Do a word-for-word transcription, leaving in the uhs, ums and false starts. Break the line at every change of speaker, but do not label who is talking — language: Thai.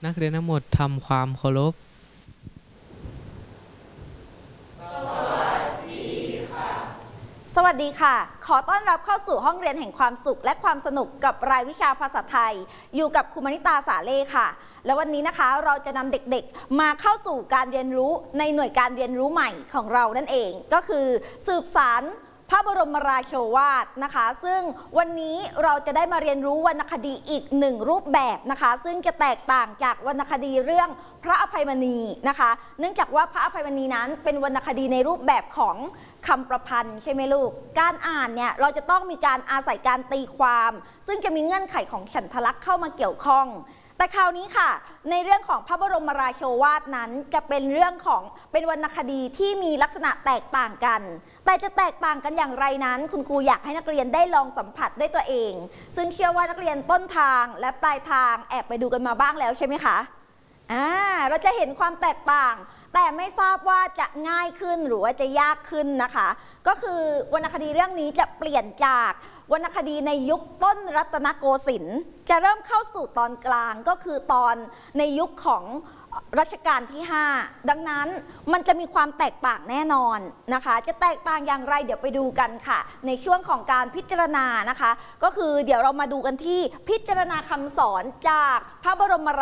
นักเรียนทั้งหมดทำความเคารพ
สวัสดีค่ะขอต้อนรับเข้าสู่ห้องเรียนแห่งความสุขและความสนุกกับรายวิชาภาษาไทยอยู่กับครูมณิตาสาเล่ค่ะและวันนี้นะคะเราจะนำเด็กๆมาเข้าสู่การเรียนรู้ในหน่วยการเรียนรู้ใหม่ของเรานั่นเองก็คือสืบสานพระบรมราโชวาทนะคะซึ่งวันนี้เราจะได้มาเรียนรู้วรรณคดีอีกหนึ่งรูปแบบนะคะซึ่งจะแตกต่างจากวรรณคดีเรื่องพระอภัยมณีนะคะเนื่องจากว่าพระอภัยมณีนั้นเป็นวรรณคดีในรูปแบบของคำประพันธ์ใช่ไหมลูกการอ่านเนี่ยเราจะต้องมีการอาศัยการตีความซึ่งจะมีเงื่อนไขของฉันทลักษณ์เข้ามาเกี่ยวข้องแต่คราวนี้ค่ะในเรื่องของพระบรมราโชวาทนั้นจะเป็นเรื่องของเป็นวรรณคดีที่มีลักษณะแตกต่างกันแต่จะแตกต่างกันอย่างไรนั้นคุณครูอยากให้นักเรียนได้ลองสัมผัสได้ตัวเองซึ่งเชื่อว่านักเรียนต้นทางและปลายทางแอบไปดูกันมาบ้างแล้วใช่ไหมคะอ่าเราจะเห็นความแตกต่างแต่ไม่ทราบว่าจะง่ายขึ้นหรือว่าจะยากขึ้นนะคะก็คือวรรณคดีเรื่องนี้จะเปลี่ยนจากวรรณคดีในยุคต้นรัตนโกสินทร์จะเริ่มเข้าสู่ตอนกลางก็คือตอนในยุคของรัชกาลที่ห้าดังนั้นมันจะมีความแตกต่างแน่นอนนะคะจะแตกต่างอย่างไรเดี๋ยวไปดูกันค่ะในช่วงของการพิจารณานะคะก็คือเดี๋ยวเรามาดูกันที่พิจารณาคำสอนจากพระบรม